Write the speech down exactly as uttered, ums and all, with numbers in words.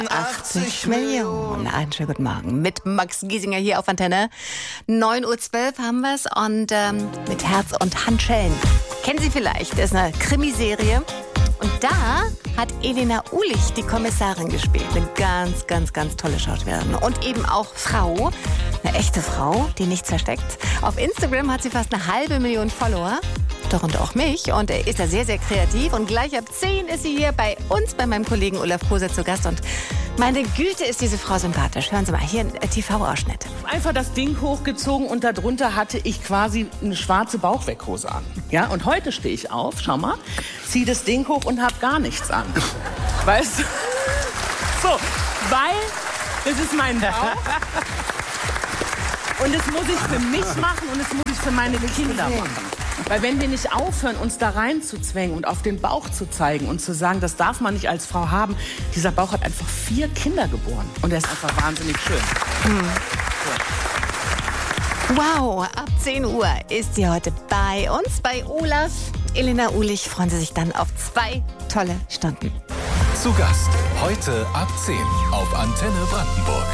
achtzig Millionen. Einen schönen guten Morgen mit Max Giesinger hier auf Antenne. neun Uhr zwölf haben wir es und ähm, mit Herz und Handschellen. Kennen Sie vielleicht, das ist eine Krimiserie. Und da hat Elena Ulich die Kommissarin gespielt. Eine ganz, ganz, ganz tolle Schauspielerin. Und eben auch Frau, eine echte Frau, die nichts versteckt. Auf Instagram hat sie fast eine halbe Million Follower. Darunter auch mich. Und ist da sehr, sehr kreativ. Und gleich ab zehn ist sie hier bei uns, bei meinem Kollegen Olaf Koser zu Gast. Und meine Güte, ist diese Frau sympathisch. Hören Sie mal, hier ein T V-Ausschnitt. Einfach das Ding hochgezogen und darunter hatte ich quasi eine schwarze Bauchweckhose an. Ja, und heute stehe ich auf, schau mal, ziehe das Ding hoch und habe gar nichts an. Weißt du? So, weil das ist mein Bauch. Und das muss ich für mich machen und das muss ich für meine Kinder machen. Weil wenn wir nicht aufhören, uns da reinzuzwängen und auf den Bauch zu zeigen und zu sagen, das darf man nicht als Frau haben, dieser Bauch hat einfach vier Kinder geboren. Und er ist einfach wahnsinnig schön. Hm. Wow, ab zehn Uhr ist sie heute bei uns, bei Olaf. Elena Ulich, freuen Sie sich dann auf zwei tolle Stunden. Zu Gast heute ab zehn auf Antenne Brandenburg.